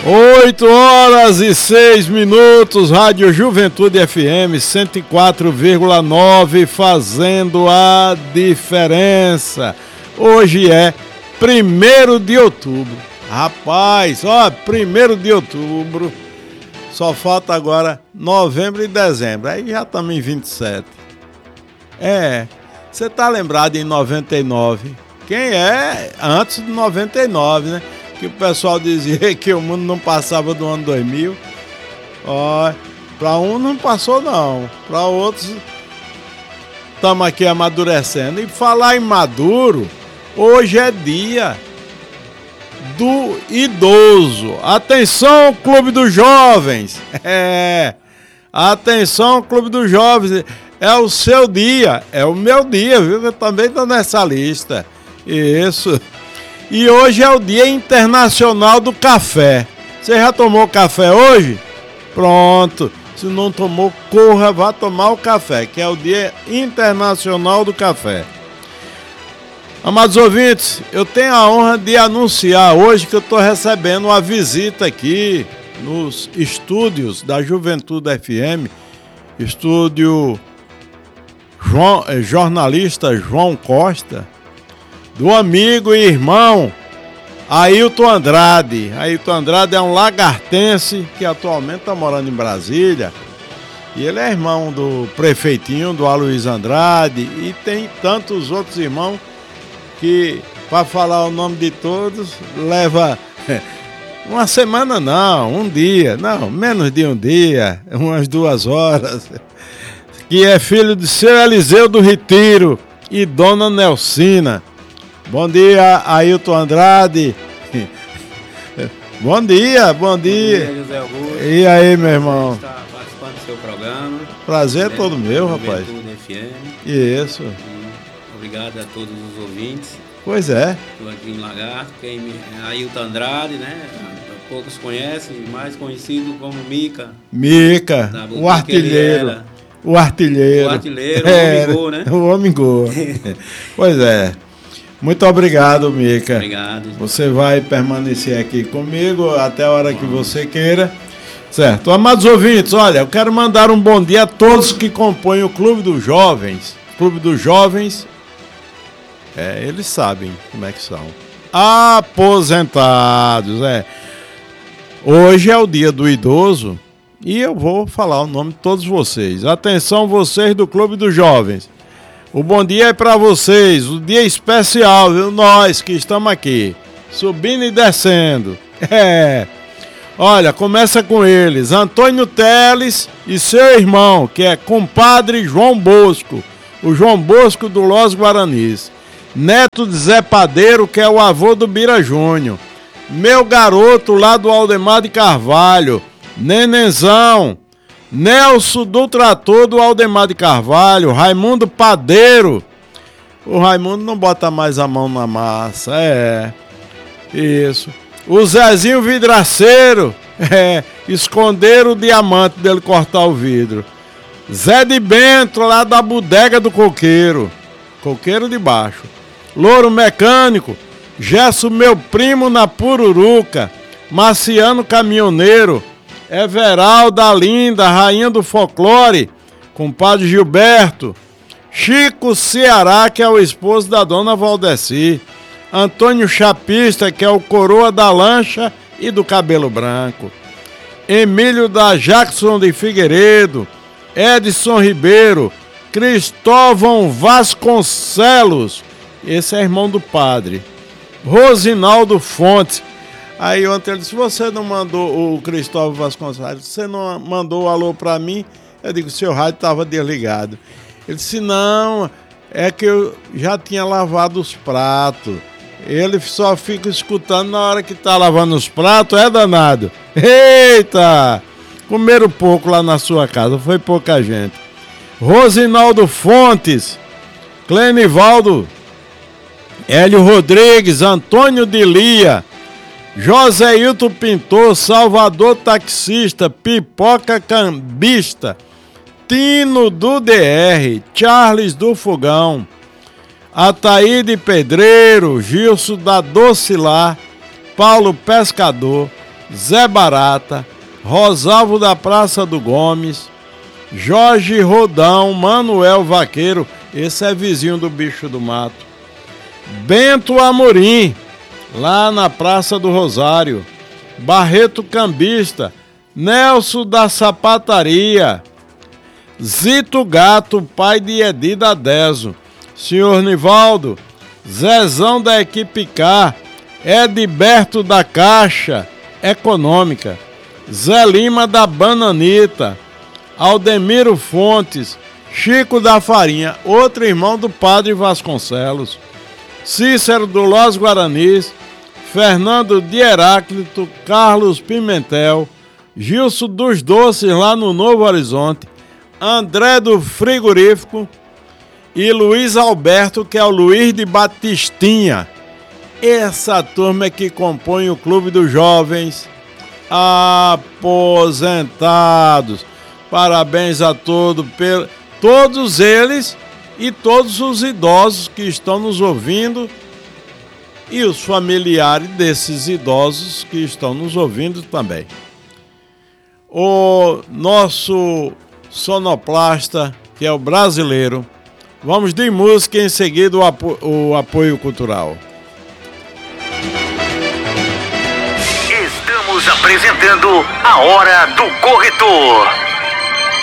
8h06, Rádio Juventude FM 104,9, fazendo a diferença. Hoje é 1º de outubro. Rapaz, 1º de outubro. Só falta agora novembro e dezembro. Aí já estamos em 27. Você tá lembrado em 99? Quem é antes de 99, né? Que o pessoal dizia que o mundo não passava do ano 2000. Para um não passou não, para outros estamos aqui amadurecendo. E falar em maduro, hoje é dia do idoso. Atenção, Clube dos Jovens. Atenção, Clube dos Jovens. É o seu dia, é o meu dia, viu? Eu também estou nessa lista. Isso. E hoje é o Dia Internacional do Café. Você já tomou café hoje? Pronto. Se não tomou, corra, vá tomar o café, que é o Dia Internacional do Café. Amados ouvintes, eu tenho a honra de anunciar hoje que eu estou recebendo uma visita aqui nos estúdios da Juventude FM, estúdio jornalista João Costa, do amigo e irmão Ailton Andrade. Ailton Andrade é um lagartense que atualmente está morando em Brasília. E ele é irmão do prefeitinho, do Aloysio Andrade. E tem tantos outros irmãos que, para falar o nome de todos, leva uma semana não, um dia. Não, menos de um dia, umas 2 horas. Que é filho de seu Eliseu do Retiro e dona Nelsina. Bom dia, Ailton Andrade. Bom dia. Bom dia, José Augusto. E aí, meu irmão? Está participando do seu programa. Prazer é todo meu, rapaz. Juventude FM. Isso. Obrigado a todos os ouvintes. Pois é. Estou aqui em Lagarto. Ailton Andrade, né? Poucos conhecem, mais conhecido como Mica. Mica, o artilheiro. O artilheiro. O homem gol, né? O homem gol. Pois é. Muito obrigado, Mica. Obrigado. Você vai permanecer aqui comigo até a hora que você queira. Certo. Amados ouvintes, olha, eu quero mandar um bom dia a todos que compõem o Clube dos Jovens. Clube dos Jovens, eles sabem como é que são. Aposentados, Hoje é o dia do idoso e eu vou falar o nome de todos vocês. Atenção, vocês do Clube dos Jovens. O bom dia é para vocês, o dia especial, viu? Nós que estamos aqui, subindo e descendo. Olha, começa com eles, Antônio Teles e seu irmão, que é compadre João Bosco, o João Bosco do Los Guaranis. Neto de Zé Padeiro, que é o avô do Bira Júnior. Meu garoto lá do Aldemar de Carvalho, Nenenzão. Nelson do Trator do Aldemar de Carvalho, Raimundo Padeiro. O Raimundo não bota mais a mão na massa, isso. O Zezinho Vidraceiro, esconderam o diamante dele cortar o vidro. Zé de Bento, lá da Bodega do Coqueiro, Coqueiro de Baixo. Louro Mecânico, Gesso meu primo na Pururuca, Marciano Caminhoneiro, Everalda Linda, rainha do folclore, compadre Gilberto, Chico Ceará, que é o esposo da dona Valdeci, Antônio Chapista, que é o coroa da lancha e do cabelo branco, Emílio da Jackson de Figueiredo, Edson Ribeiro, Cristóvão Vasconcelos, esse é irmão do padre, Rosinaldo Fontes. Aí ontem ele disse, você não mandou o Cristóvão Vasconcelos, você não mandou o alô pra mim? Eu digo, seu rádio estava desligado. Ele disse, não, é que eu já tinha lavado os pratos. Ele só fica escutando na hora que tá lavando os pratos, danado? Eita! Comeram pouco lá na sua casa, foi pouca gente. Rosinaldo Fontes, Clenivaldo, Hélio Rodrigues, Antônio de Lia, José Hilton Pintor, Salvador Taxista, Pipoca Cambista, Tino do DR, Charles do Fogão, Ataíde Pedreiro, Gilson da Docilar, Paulo Pescador, Zé Barata, Rosalvo da Praça do Gomes, Jorge Rodão, Manuel Vaqueiro, esse é vizinho do Bicho do Mato, Bento Amorim, lá na Praça do Rosário, Barreto Cambista, Nelson da Sapataria, Zito Gato, pai de Edi da Deso, Senhor Nivaldo, Zezão da Equipe K, Edberto da Caixa Econômica, Zé Lima da Bananita, Aldemiro Fontes, Chico da Farinha, outro irmão do Padre Vasconcelos, Cícero do Los Guaranis, Fernando de Heráclito, Carlos Pimentel, Gilson dos Doces lá no Novo Horizonte, André do Frigorífico e Luiz Alberto, que é o Luiz de Batistinha. Essa turma é que compõe o Clube dos Jovens Aposentados. Parabéns a todos eles e todos os idosos que estão nos ouvindo e os familiares desses idosos que estão nos ouvindo também. O nosso sonoplasta, que é o brasileiro. Vamos de música e em seguida o apoio cultural. Estamos apresentando a Hora do Corretor.